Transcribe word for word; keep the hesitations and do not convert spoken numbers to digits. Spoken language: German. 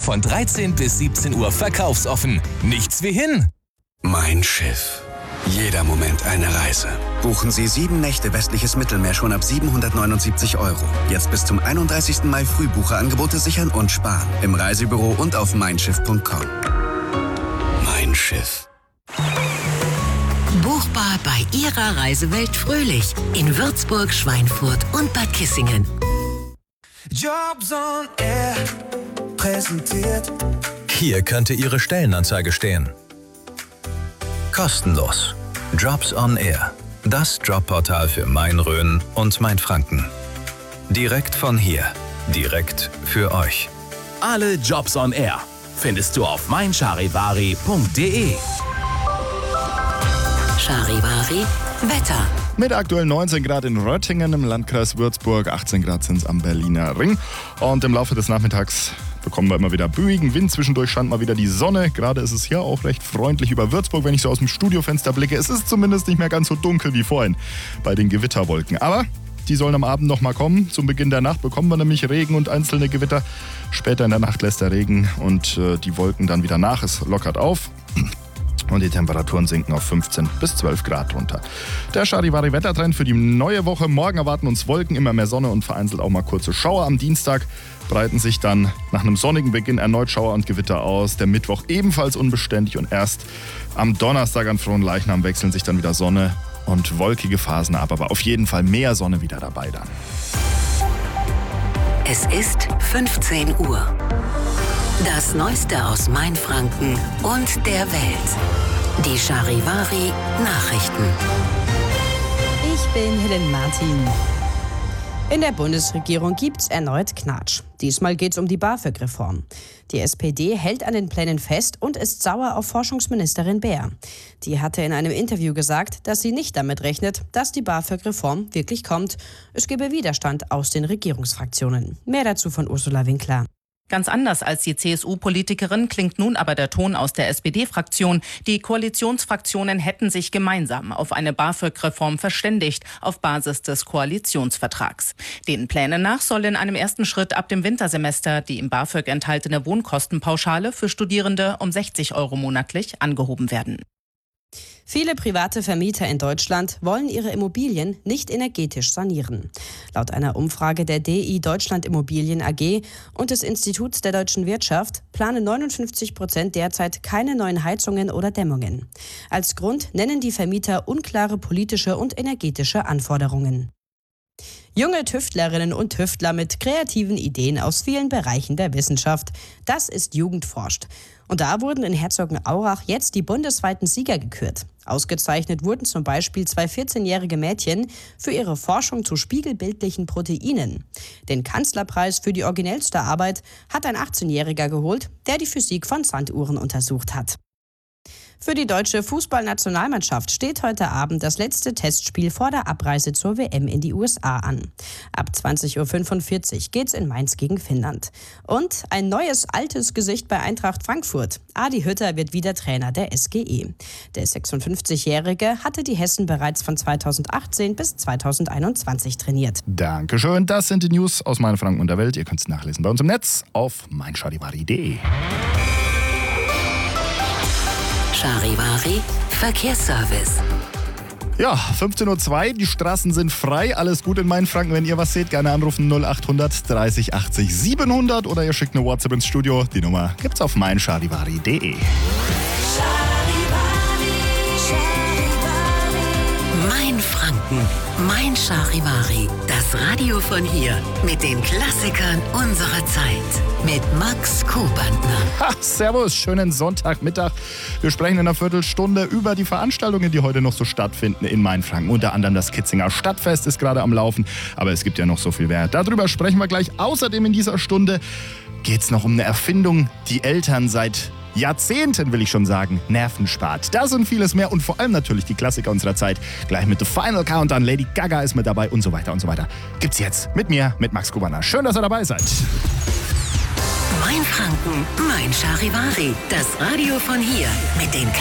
Von dreizehn bis siebzehn Uhr verkaufsoffen. Nichts wie hin. Mein Schiff. Jeder Moment eine Reise. Buchen Sie sieben Nächte westliches Mittelmeer schon ab siebenhundertneunundsiebzig Euro. Jetzt bis zum einunddreißigsten Mai Frühbucherangebote sichern und sparen. Im Reisebüro und auf mein schiff punkt com. Mein Schiff. Buchbar bei Ihrer Reisewelt Fröhlich in Würzburg, Schweinfurt und Bad Kissingen. Jobs on Air präsentiert. Hier könnte Ihre Stellenanzeige stehen. Kostenlos. Jobs on Air. Das Jobportal für Main-Rhön und Mainfranken. Direkt von hier. Direkt für euch. Alle Jobs on Air findest du auf mein charivari punkt de. Charivari Wetter. Mit aktuell neunzehn Grad in Röttingen im Landkreis Würzburg, achtzehn Grad sind es am Berliner Ring. Und im Laufe des Nachmittags bekommen wir immer wieder böigen Wind. Zwischendurch scheint mal wieder die Sonne. Gerade ist es hier auch recht freundlich über Würzburg, wenn ich so aus dem Studiofenster blicke. Es ist zumindest nicht mehr ganz so dunkel wie vorhin bei den Gewitterwolken. Aber die sollen am Abend noch mal kommen. Zum Beginn der Nacht bekommen wir nämlich Regen und einzelne Gewitter. Später in der Nacht lässt der Regen und äh, die Wolken dann wieder nach. Es lockert auf. Und die Temperaturen sinken auf fünfzehn bis zwölf Grad runter. Der Charivari-Wettertrend für die neue Woche. Morgen erwarten uns Wolken, immer mehr Sonne und vereinzelt auch mal kurze Schauer. Am Dienstag breiten sich dann nach einem sonnigen Beginn erneut Schauer und Gewitter aus. Der Mittwoch ebenfalls unbeständig und erst am Donnerstag an Fronleichnam wechseln sich dann wieder Sonne und wolkige Phasen ab. Aber auf jeden Fall mehr Sonne wieder dabei dann. Es ist fünfzehn Uhr. Das Neueste aus Mainfranken und der Welt. Die Charivari Nachrichten. Ich bin Helen Martin. In der Bundesregierung gibt's erneut Knatsch. Diesmal geht's um die BAföG-Reform. Die S P D hält an den Plänen fest und ist sauer auf Forschungsministerin Beer. Die hatte in einem Interview gesagt, dass sie nicht damit rechnet, dass die BAföG-Reform wirklich kommt. Es gebe Widerstand aus den Regierungsfraktionen. Mehr dazu von Ursula Winkler. Ganz anders als die C S U-Politikerin klingt nun aber der Ton aus der S P D-Fraktion. Die Koalitionsfraktionen hätten sich gemeinsam auf eine BAföG-Reform verständigt, auf Basis des Koalitionsvertrags. Den Plänen nach soll in einem ersten Schritt ab dem Wintersemester die im BAföG enthaltene Wohnkostenpauschale für Studierende um sechzig Euro monatlich angehoben werden. Viele private Vermieter in Deutschland wollen ihre Immobilien nicht energetisch sanieren. Laut einer Umfrage der D I Deutschland Immobilien A G und des Instituts der deutschen Wirtschaft planen neunundfünfzig Prozent derzeit keine neuen Heizungen oder Dämmungen. Als Grund nennen die Vermieter unklare politische und energetische Anforderungen. Junge Tüftlerinnen und Tüftler mit kreativen Ideen aus vielen Bereichen der Wissenschaft. Das ist Jugend forscht. Und da wurden in Herzogenaurach jetzt die bundesweiten Sieger gekürt. Ausgezeichnet wurden zum Beispiel zwei vierzehnjährige Mädchen für ihre Forschung zu spiegelbildlichen Proteinen. Den Kanzlerpreis für die originellste Arbeit hat ein achtzehnjähriger geholt, der die Physik von Sanduhren untersucht hat. Für die deutsche Fußballnationalmannschaft steht heute Abend das letzte Testspiel vor der Abreise zur W M in die U S A an. Ab zwanzig Uhr fünfundvierzig geht's in Mainz gegen Finnland. Und ein neues, altes Gesicht bei Eintracht Frankfurt. Adi Hütter wird wieder Trainer der S G E. Der sechsundfünfzigjährige hatte die Hessen bereits von zweitausendachtzehn bis zweitausendeinundzwanzig trainiert. Dankeschön, das sind die News aus Mainfranken und der Welt. Ihr könnt es nachlesen bei uns im Netz auf mein charivari punkt de. Charivari Verkehrsservice. Ja, fünfzehn Uhr zwei, die Straßen sind frei. Alles gut in Mainfranken. Wenn ihr was seht, gerne anrufen null achthundert dreißig achtzig siebenhundert oder ihr schickt eine WhatsApp ins Studio. Die Nummer gibt's auf mein charivari punkt de. Mainfranken, mein Charivari. Das Radio von hier mit den Klassikern unserer Zeit. Mit Max Kubantner. Ha, servus, schönen Sonntagmittag. Wir sprechen in einer Viertelstunde über die Veranstaltungen, die heute noch so stattfinden in Mainfranken. Unter anderem das Kitzinger Stadtfest ist gerade am Laufen, aber es gibt ja noch so viel mehr. Darüber sprechen wir gleich. Außerdem in dieser Stunde geht es noch um eine Erfindung, die Eltern seit Jahrzehnten, will ich schon sagen, Nerven spart. Das und vieles mehr und vor allem natürlich die Klassiker unserer Zeit. Gleich mit The Final Countdown, Lady Gaga ist mit dabei und so weiter und so weiter. Gibt's jetzt mit mir, mit Max Kubantner. Schön, dass ihr dabei seid. Mainfranken, mein Charivari. Das Radio von hier mit den